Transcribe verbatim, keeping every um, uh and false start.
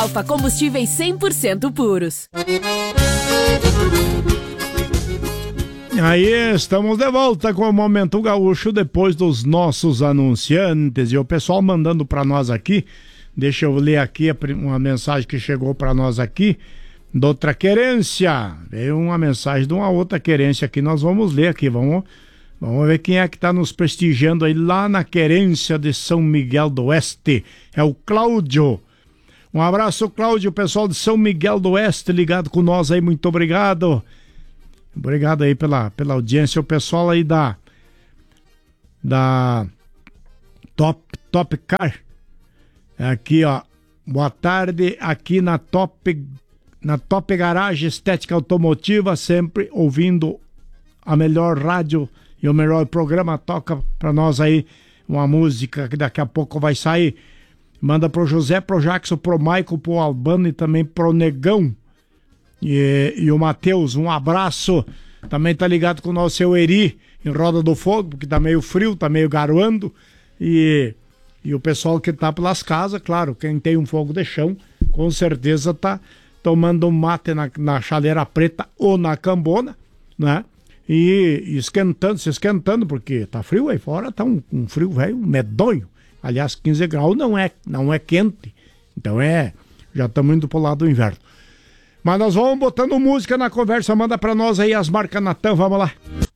Alfa Combustíveis cem por cento puros. Aí estamos de volta com o Momento Gaúcho depois dos nossos anunciantes e o pessoal mandando para nós aqui. Deixa eu ler aqui uma mensagem que chegou para nós aqui de outra querência. Veio uma mensagem de uma outra querência que nós vamos ler aqui. Vamos, vamos ver quem é que está nos prestigiando aí lá na querência de São Miguel do Oeste. É o Cláudio. Um abraço, Cláudio, pessoal de São Miguel do Oeste ligado com nós aí, muito obrigado. Obrigado aí pela, pela audiência, o pessoal aí da da Top, Top Car. Aqui, ó, boa tarde, aqui na Top, na Top Garage Estética Automotiva, sempre ouvindo a melhor rádio e o melhor programa. Toca pra nós aí uma música que daqui a pouco vai sair. Manda pro José, pro Jackson, pro Maico, pro Albano e também pro Negão. E, e o Matheus, um abraço. Também tá ligado com o nosso seu Eri, em Roda do Fogo, porque tá meio frio, tá meio garoando. E, e o pessoal que tá pelas casas, claro, quem tem um fogo de chão, com certeza tá tomando um mate na, na chaleira preta ou na cambona, né? E, e esquentando, se esquentando, porque tá frio aí fora, tá um, um frio velho medonho. Aliás, quinze graus não é, não é quente. Então é, já estamos indo pro lado do inverno. Mas nós vamos botando música na conversa. Manda pra nós aí as marcas Natan, vamos lá.